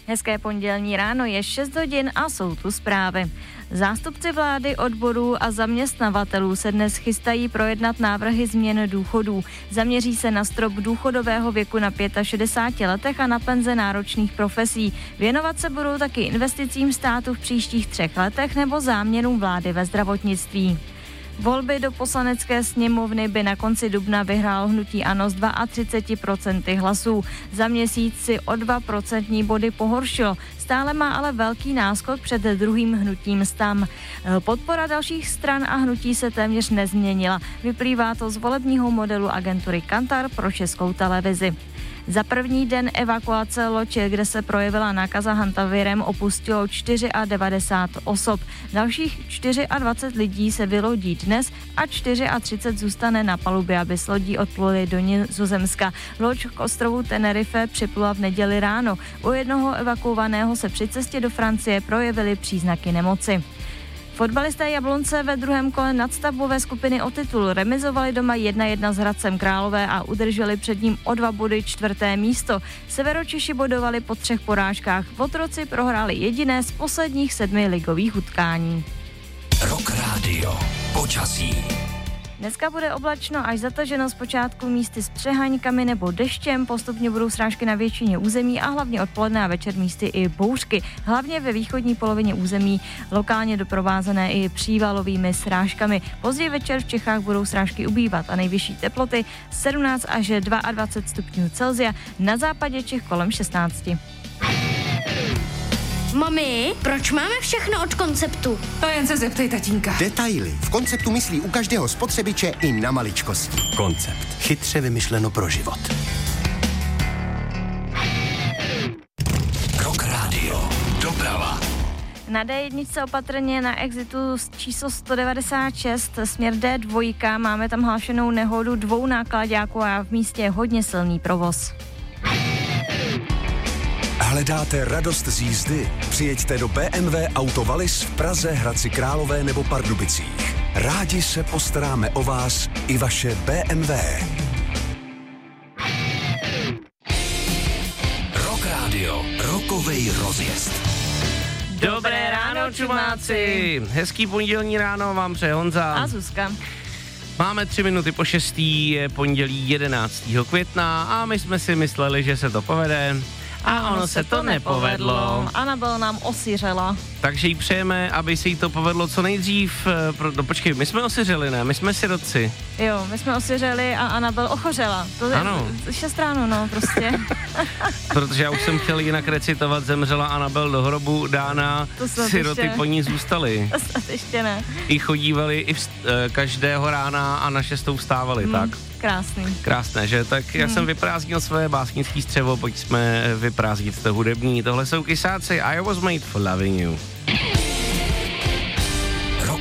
Hezké pondělní ráno, je 6 hodin a jsou tu zprávy. Zástupci vlády, odborů a zaměstnavatelů se dnes chystají projednat návrhy změn důchodů. Zaměří se na strop důchodového věku na 65 letech a na penze náročných profesí. Věnovat se budou taky investicím státu v příštích 3 letech nebo záměrům vlády ve zdravotnictví. Volby do poslanecké sněmovny by na konci dubna vyhrálo hnutí ANO s 32% hlasů. Za měsíc si o 2% body pohoršilo. Stále má ale velký náskok před druhým hnutím STAN. Podpora dalších stran a hnutí se téměř nezměnila. Vyplývá to z volebního modelu agentury Kantar pro Českou televizi. Za první den evakuace loď, kde se projevila nákaza hantavirem, opustilo 94 osob. Dalších 24 lidí se vylodí dnes a 34 zůstane na palubě, aby s lodí odpluli do Nizozemska. Loď k ostrovu Tenerife připlula v neděli ráno. U jednoho evakuovaného se při cestě do Francie projevily příznaky nemoci. Fotbalisté Jablonce ve druhém kole nadstavbové skupiny o titul remizovali doma 1-1 s Hradcem Králové a udrželi před ním o 2 body 4. místo. Severočeši bodovali po 3 porážkách. Votroci prohráli jediné z posledních 7 ligových utkání. Rock Radio. Počasí. Dneska bude oblačno až zataženo, zpočátku místy s přeháňkami nebo deštěm, postupně budou srážky na většině území a hlavně odpoledne a večer místy i bouřky. Hlavně ve východní polovině území, lokálně doprovázené i přívalovými srážkami. Později večer v Čechách budou srážky ubývat a nejvyšší teploty 17 až 22 stupňů Celsia, na západě Čech kolem 16. Mami, proč máme všechno od Konceptu? To jen se zeptej tatínka. Detaily. V Konceptu myslí u každého spotřebiče i na maličkosti. Koncept. Chytře vymyšleno pro život. Rock Radio. Doprava. Na D1 opatrně na exitu číslo 196 směr D2, máme tam hlášenou nehodu 2 náklaďáků a v místě je hodně silný provoz. Hledáte radost z jízdy? Přijeďte do BMW Auto Wallis v Praze, Hradci Králové nebo Pardubicích. Rádi se postaráme o vás i vaše BMW. Rock Radio. Rockovej rozjezd. Dobré ráno, čumáci. Hezký pondělní ráno vám přeje Honza. A Zuzka. Máme 3 minuty po 6, je pondělí 11. května a my jsme si mysleli, že se to povede. A ono se to nepovedlo. Anabel nám osiřela. Takže jí přejeme, aby se jí to povedlo co nejdřív. Počkej, my jsme osiřeli, ne? My jsme sirotci. Jo, my jsme osiřeli a Anabel ochořela. To je ano. 6 ráno, no, prostě. Protože já už jsem chtěl jinak recitovat, zemřela Anabel do hrobu, Dána, siroty ještě po ní zůstaly. To snad ještě ne. I chodívali i každého rána a na 6 vstávali, tak. Krásný. Krásné, že? Tak já jsem vyprázdnil své básnické střevo, pojď jsme vyprázdnit to hudební. Tohle jsou Kysáci, I was made for loving you.